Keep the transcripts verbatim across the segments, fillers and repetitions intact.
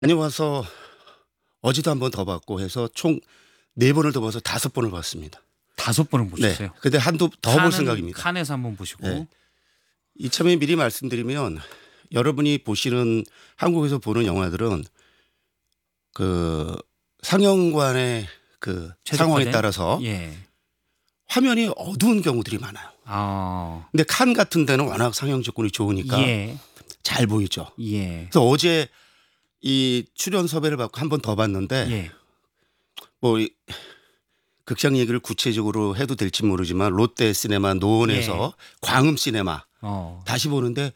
다녀와서 어제도 한 번 더 봤고 해서 총 네 번을 더 봐서 다섯 번을 봤습니다. 다섯 번을 네. 보셨어요? 근데 한두 더 볼 칸은 생각입니다. 칸에서 한번 보시고. 네. 이참에 미리 말씀드리면 여러분이 보시는 한국에서 보는 영화들은 그 상영관의 그 상황에 최적화된? 따라서 예. 화면이 어두운 경우들이 많아요. 아. 근데 칸 같은 데는 워낙 상영 조건이 좋으니까 예. 잘 보이죠. 예. 그래서 어제 이 출연 섭외를 받고 한 번 더 봤는데 예. 뭐 이 극장 얘기를 구체적으로 해도 될지 모르지만 롯데 시네마 노원에서 예. 광음 시네마 어. 다시 보는데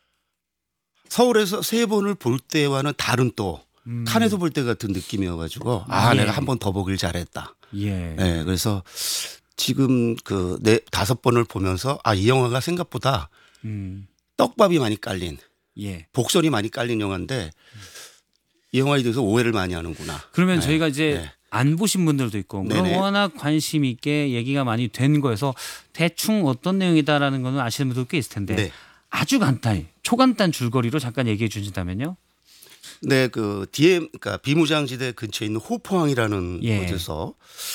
서울에서 세 번을 볼 때와는 다른 또 음. 칸에서 볼 때 같은 느낌이어가지고 아 예. 내가 한 번 더 보길 잘했다. 예. 네, 그래서 지금 그 네 다섯 번을 보면서 아 이 영화가 생각보다 음. 떡밥이 많이 깔린 예. 복선이 많이 깔린 영화인데 이 영화에 대해서 오해를 많이 하는구나. 그러면 네. 저희가 이제 네. 안 보신 분들도 있고 그럼 네네. 워낙 관심 있게 얘기가 많이 된 거여서 대충 어떤 내용이다라는 거는 아시는 분들 꽤 있을 텐데 네. 아주 간단히 초간단 줄거리로 잠깐 얘기해 주신다면요. 네, 그 디엠 그러니까 비무장지대 근처에 있는 호포항이라는 예. 곳에서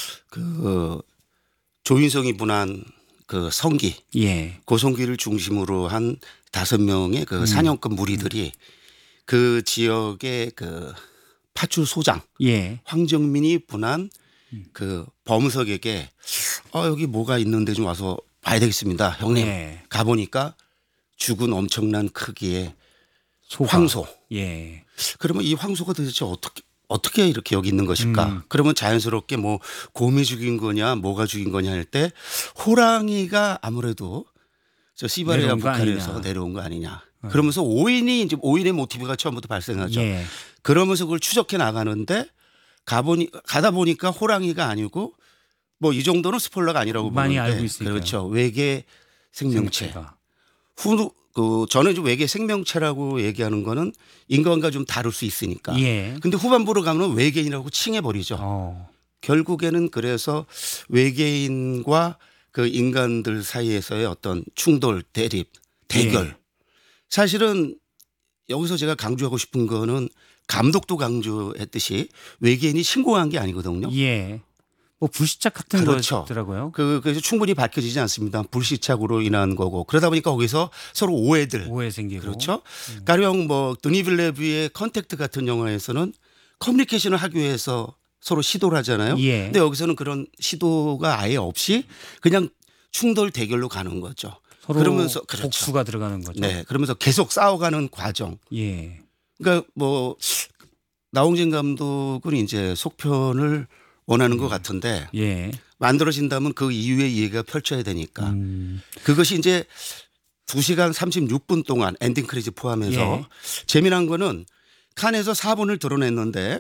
그 조인성이 분한 그 성기 예. 고성기를 중심으로 한 다섯 명의 그 사냥꾼 무리들이 그 지역의 그 파출소장 예. 황정민이 분한 그 범석에게 어 여기 뭐가 있는데 좀 와서 봐야 되겠습니다, 형님. 예. 가 보니까 죽은 엄청난 크기의 소가. 황소. 예. 그러면 이 황소가 도대체 어떻게 어떻게 이렇게 여기 있는 것일까? 음. 그러면 자연스럽게 뭐 곰이 죽인 거냐, 뭐가 죽인 거냐 할 때 호랑이가 아무래도 저 시바리아 내려온 거 북한에서 아니냐. 내려온 거 아니냐. 그러면서 오인이 이제 오인의 모티브가 처음부터 발생하죠. 예. 그러면서 그걸 추적해 나가는데 가보니 가다 보니까 호랑이가 아니고 뭐 이 정도는 스포일러가 아니라고 많이 보는데 알고 있으니까요. 그렇죠. 외계 생명체. 생명체가. 후, 그 저는 좀 외계 생명체라고 얘기하는 거는 인간과 좀 다를 수 있으니까. 예. 근데 후반부로 가면 외계인이라고 칭해 버리죠. 어. 결국에는 그래서 외계인과 그 인간들 사이에서의 어떤 충돌, 대립, 대결. 예. 사실은 여기서 제가 강조하고 싶은 거는 감독도 강조했듯이 외계인이 신고한 게 아니거든요. 예. 뭐 불시착 같은 그렇죠. 거더라고요. 그, 그래서 충분히 밝혀지지 않습니다. 불시착으로 인한 거고 그러다 보니까 거기서 서로 오해들. 오해 생기고. 그렇죠. 가령 뭐 드니빌레브의 컨택트 같은 영화에서는 커뮤니케이션을 하기 위해서 서로 시도를 하잖아요. 예. 근데 여기서는 그런 시도가 아예 없이 그냥 충돌 대결로 가는 거죠. 서로 그러면서 그렇죠. 복수가 들어가는 거죠. 네, 그러면서 계속 싸워가는 과정. 예. 그러니까 뭐 나홍진 감독은 이제 속편을 원하는 것 같은데 예. 만들어진다면 그 이후의 이해가 펼쳐야 되니까 음. 그것이 이제 두 시간 삼십육 분 동안 엔딩 크레딧 포함해서 예. 재미난 거는 칸에서 사 분을 드러냈는데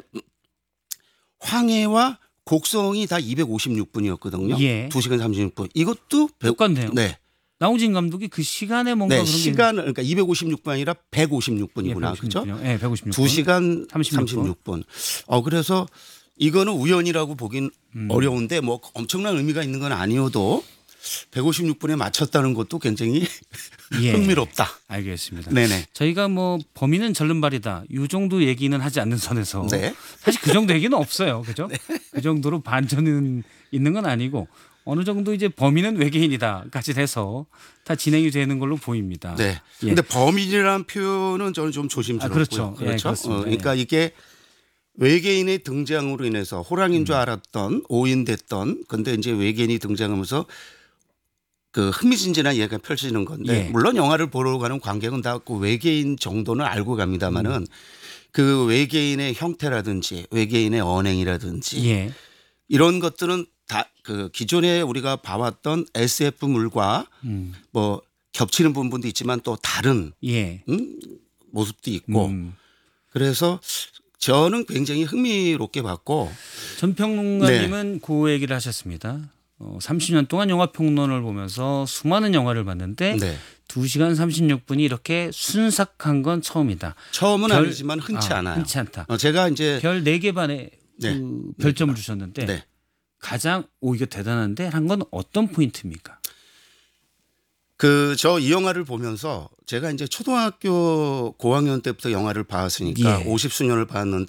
황해와 곡성이 다 이백오십육 분이었거든요. 예. 두 시간 삼십육 분. 이것도 배우- 똑같네요. 네. 나홍진 감독이 그 시간에 뭔가 네. 그런 시간을 그러니까 이백오십육 분 아니라 백오십육 분이구나. 게 그렇죠? 예, 백오십육 분. 두 시간 삼십육 분. 삼십육 분. 어 그래서 이거는 우연이라고 보긴 음. 어려운데 뭐 엄청난 의미가 있는 건 아니어도 백오십육 분에 맞췄다는 것도 굉장히 예. 흥미롭다. 알겠습니다. 네네. 저희가 뭐 범인은 절름발이다. 이 정도 얘기는 하지 않는 선에서 네. 사실 그 정도 얘기는 없어요. 그죠? 그 정도로 반전은 있는 건 아니고 어느 정도 이제 범인은 외계인이다까지 돼서 다 진행이 되는 걸로 보입니다. 네. 예. 근데 범인이라는 표현은 저는 좀 조심스럽고요. 아, 그렇죠. 예, 그렇습니다. 어, 그러니까 이게 외계인의 등장으로 인해서 호랑이인 줄 알았던 오인됐던 근데 이제 외계인이 등장하면서 그 흥미진진한 얘기가 펼쳐지는 건데 예. 물론 영화를 보러 가는 관객은 다 그 외계인 정도는 알고 갑니다마는 음. 그 외계인의 형태라든지 외계인의 언행이라든지 예. 이런 것들은 다 그 기존에 우리가 봐왔던 에스에프물과 음. 뭐 겹치는 부분도 있지만 또 다른 예. 음? 모습도 있고 음. 그래서 저는 굉장히 흥미롭게 봤고 전 평론가님은 그 얘기를 하셨습니다. 어, 삼십 년 동안 영화 평론을 보면서 수많은 영화를 봤는데 네. 두 시간 삼십육 분이 이렇게 순삭한 건 처음이다. 처음은 별- 아니지만 흔치 아, 않아요. 흔치 않다. 어, 제가 이제 별 네 개 반에 네. 그 별점을 주셨는데 네. 가장 오 이거 대단한데 한 건 어떤 포인트입니까? 그 저 이 영화를 보면서 제가 이제 초등학교 고학년 때부터 영화를 봐왔으니까 예. 오십 수년을 봤는데